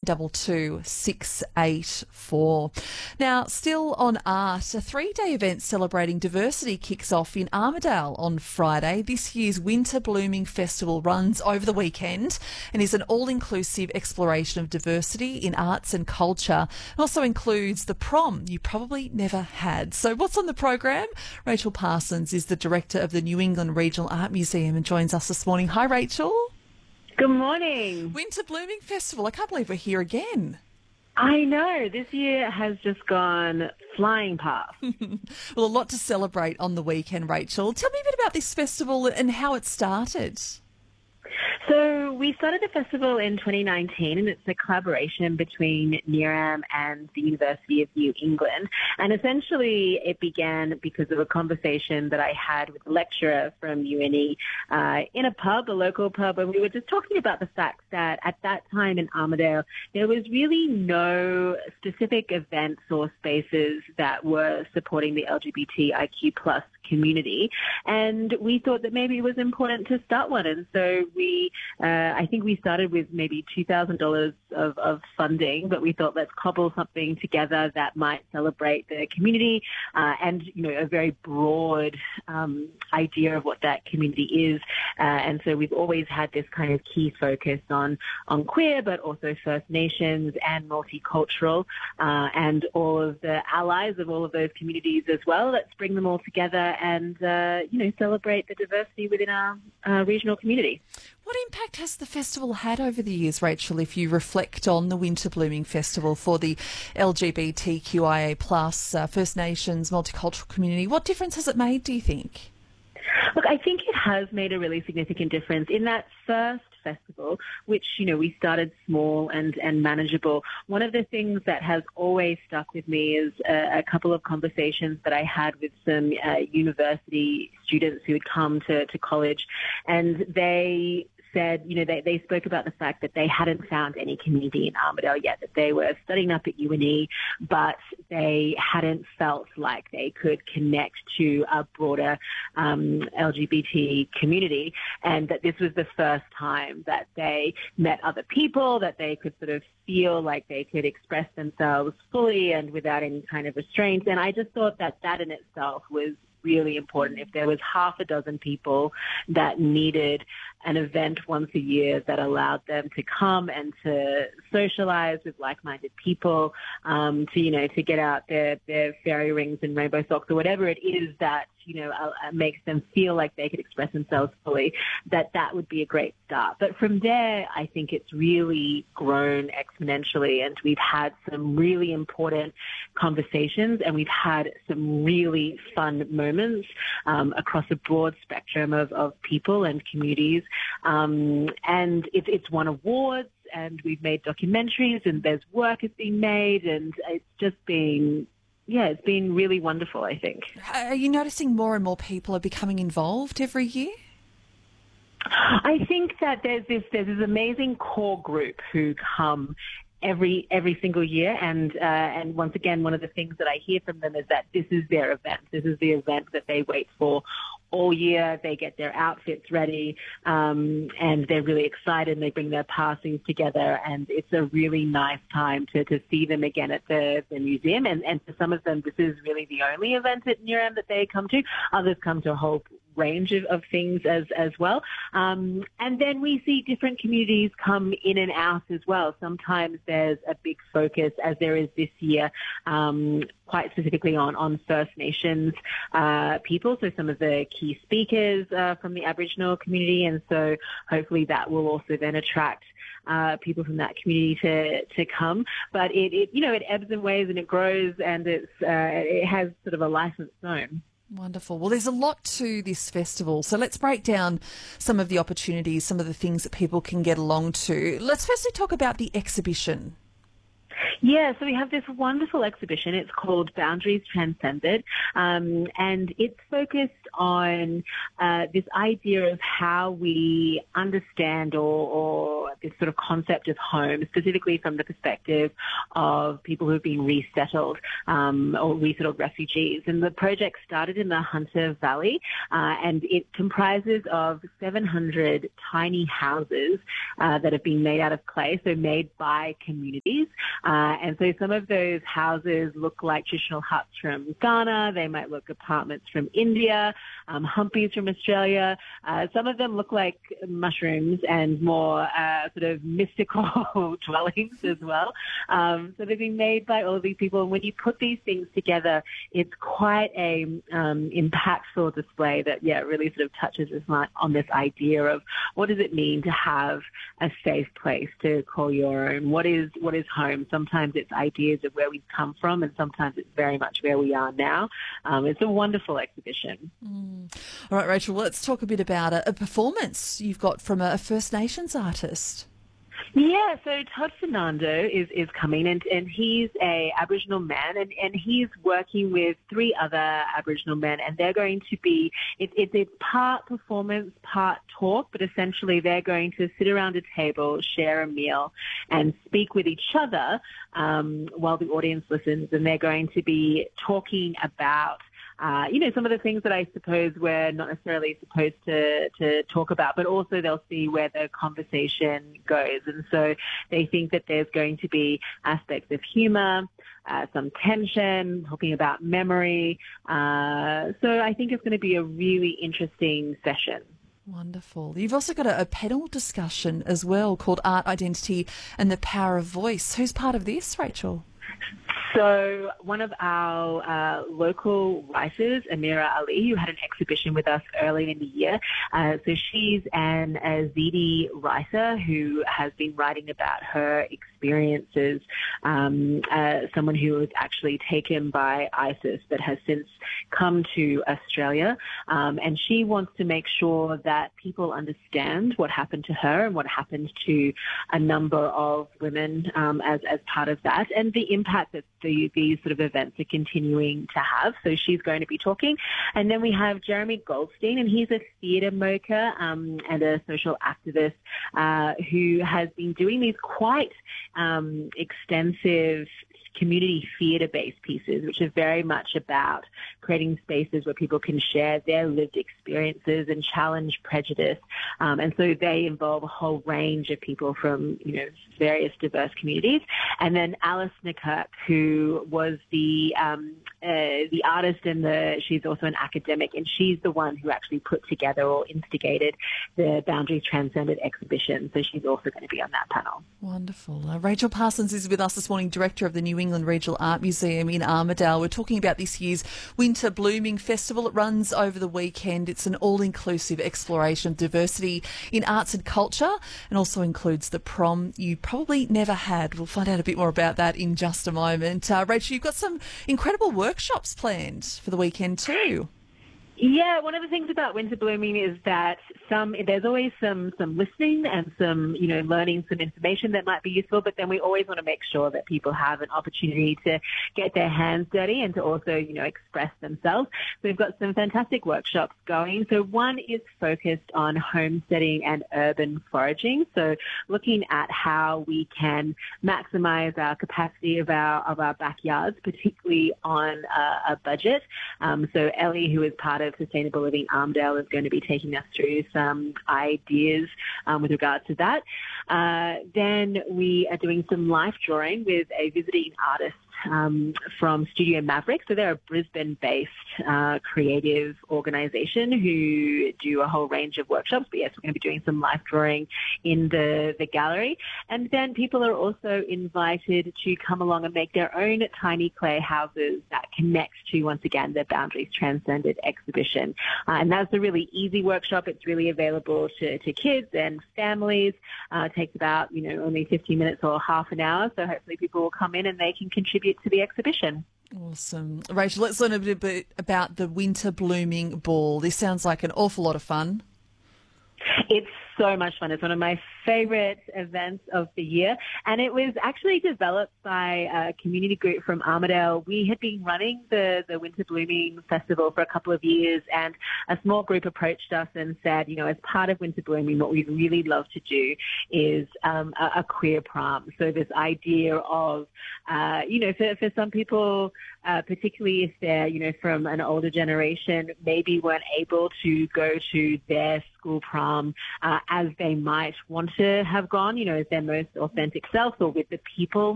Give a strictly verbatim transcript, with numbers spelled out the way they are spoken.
double two six eight four. Now, still on art, a three-day event celebrating diversity kicks off in Armidale on Friday. This year's Winter Blooming Festival runs over the weekend and is an all-inclusive exploration of diversity in arts and culture. It also includes the prom you probably never had. So what's on the program? Rachel Parsons is the director of the New England Regional Art Museum and joins us this morning. Hi, Rachel. Good morning. Winter Blooming Festival. I can't believe we're here again. I know. This year has just gone flying past. Well, a lot to celebrate on the weekend, Rachel. Tell me a bit about this festival and how it started. So we started the festival in twenty nineteen, and it's a collaboration between NIRAM and the University of New England. And essentially it began because of a conversation that I had with a lecturer from U N E uh, in a pub, a local pub, and we were just talking about the fact that at that time in Armidale, there was really no specific events or spaces that were supporting the L G B T I Q plus community. And we thought that maybe it was important to start one. And so we, uh, I think we started with maybe two thousand dollars of, of funding, but we thought let's cobble something together that might celebrate the community uh, and, you know, a very broad um, idea of what that community is. Uh, and so we've always had this kind of key focus on, on queer, but also First Nations and multicultural uh, and all of the allies of all of those communities as well. Let's bring them all together and, uh, you know, celebrate the diversity within our uh, regional community. What impact has the festival had over the years, Rachel, if you reflect on the Winter Blooming Festival for the L G B T Q I A plus, uh, First Nations, multicultural community? What difference has it made, do you think? Look, I think it has made a really significant difference. In that first festival, which, you know, we started small and, and manageable, one of the things that has always stuck with me is a, a couple of conversations that I had with some uh, university students who had come to, to college, and they said, you know, they, they spoke about the fact that they hadn't found any community in Armidale yet, that they were studying up at U N E, but they hadn't felt like they could connect to a broader um, L G B T community, and that this was the first time that they met other people, that they could sort of feel like they could express themselves fully and without any kind of restraints. And I just thought that that in itself was really important. If there was half a dozen people that needed an event once a year that allowed them to come and to socialize with like-minded people, um, to, you know, to get out their, their fairy rings and rainbow socks or whatever it is that, you know, uh, makes them feel like they could express themselves fully, that that would be a great start. But from there, I think it's really grown exponentially, and we've had some really important conversations, and we've had some really fun moments um, across a broad spectrum of, of people and communities. Um, and it, it's won awards, and we've made documentaries, and there's work has been made, and it's just been Yeah, it's been really wonderful, I think. Are you noticing more and more people are becoming involved every year? I think that there's this there's this amazing core group who come every every single year, and uh, and once again, one of the things that I hear from them is that this is their event. This is the event that they wait for all year. They get their outfits ready, um, and they're really excited, and they bring their passings together, and it's a really nice time to, to see them again at the, the museum. And, and for some of them, this is really the only event at NIRAM that they come to. Others come to a whole range of, of things as, as well. Um, and then we see different communities come in and out as well. Sometimes there's a big focus, as there is this year, um, quite specifically on, on First Nations uh, people, so some of the key speakers uh, from the Aboriginal community, and so hopefully that will also then attract uh, people from that community to, to come. But it, it, you know, it ebbs and waves and it grows, and it's uh, it has sort of a life of its own. Wonderful. Well, there's a lot to this festival. So let's break down some of the opportunities, some of the things that people can get along to. Let's firstly talk about the exhibition. Yeah, so we have this wonderful exhibition. It's called Boundaries Transcended, um, and it's focused on uh, this idea of how we understand or, or this sort of concept of home, specifically from the perspective of people who have been resettled um, or resettled refugees. And the project started in the Hunter Valley, uh, and it comprises of seven hundred tiny houses uh, that have been made out of clay, so made by communities. Uh, and so some of those houses look like traditional huts from Ghana. They might look apartments from India, um, humpies from Australia. Uh, some of them look like mushrooms and more uh, sort of mystical dwellings as well. Um, so they've been made by all of these people. And when you put these things together, it's quite a um, impactful display that, yeah, really sort of touches us on this idea of what does it mean to have a safe place to call your own? What is what is home? Sometimes it's ideas of where we've come from, and sometimes it's very much where we are now. Um, it's a wonderful exhibition. Mm. All right, Rachel, let's talk a bit about a, a performance you've got from a First Nations artist. Yeah, so Todd Fernando is, is coming, and, and he's a Aboriginal man, and, and he's working with three other Aboriginal men, and they're going to be, it, it, it's part performance, part talk, but essentially they're going to sit around a table, share a meal, and speak with each other um, while the audience listens, and they're going to be talking about Uh, you know, some of the things that I suppose we're not necessarily supposed to, to talk about, but also they'll see where the conversation goes. And so they think that there's going to be aspects of humour, uh, some tension, talking about memory. Uh, so I think it's going to be a really interesting session. Wonderful. You've also got a, a panel discussion as well called Art, Identity and the Power of Voice. Who's part of this, Rachel? So one of our uh, local writers, Amira Ali, who had an exhibition with us early in the year. Uh, so she's an Yazidi writer who has been writing about her experiences, um, uh, someone who was actually taken by ISIS but has since come to Australia. Um, and she wants to make sure that people understand what happened to her and what happened to a number of women um, as, as part of that, and the impact that the, these sort of events are continuing to have. So she's going to be talking. And then we have Jeremy Goldstein, and he's a theatre maker um, and a social activist uh, who has been doing these quite um, extensive community theatre-based pieces, which are very much about creating spaces where people can share their lived experiences and challenge prejudice. Um, and so they involve a whole range of people from, you know, various diverse communities. And then Alice Nikirk, who was the um, uh, the artist and the she's also an academic, and she's the one who actually put together or instigated the Boundaries Transcended exhibition. So she's also going to be on that panel. Wonderful. Uh, Rachel Parsons is with us this morning, Director of the New England Regional Art Museum in Armidale. We're talking about this year's Winter Blooming Festival. It runs over the weekend. It's an all-inclusive exploration of diversity in arts and culture, and also includes the prom you probably never had. We'll find out a bit more about that in just a moment. Uh, Rachel, you've got some incredible workshops planned for the weekend too. Yeah, one of the things about Winter Blooming is that some there's always some some listening and some, you know, learning some information that might be useful, but then we always want to make sure that people have an opportunity to get their hands dirty and to also, you know, express themselves. So we've got some fantastic workshops going. So one is focused on homesteading and urban foraging. So looking at how we can maximize our capacity of our of our backyards, particularly on a, a budget. Um, so Ellie, who is part of Sustainable Living Armidale, is going to be taking us through some ideas um, with regards to that. Uh, then we are doing some life drawing with a visiting artist um, from Studio Maverick. So they're a Brisbane-based uh, creative organisation who do a whole range of workshops. But yes, we're going to be doing some life drawing in the, the gallery. And then people are also invited to come along and make their own tiny clay houses that connect to, once again, the Boundaries Transcended exhibition. Uh, and that's a really easy workshop. It's really available to, to kids and families. Uh, it takes about, you know, only fifteen minutes or half an hour. So hopefully people will come in and they can contribute to the exhibition. Awesome. Rachel, let's learn a bit, bit about the Winter Blooming Ball. This sounds like an awful lot of fun. It's so much fun. It's one of my favorite events of the year. And it was actually developed by a community group from Armidale. We had been running the, the Winter Blooming Festival for a couple of years, and a small group approached us and said, you know, as part of Winter Blooming, what we'd really love to do is um, a, a queer prom. So this idea of, uh, you know, for, for some people, uh, particularly if they're, you know, from an older generation, maybe weren't able to go to their school prom uh, as they might want to have gone, you know, as their most authentic self or with the people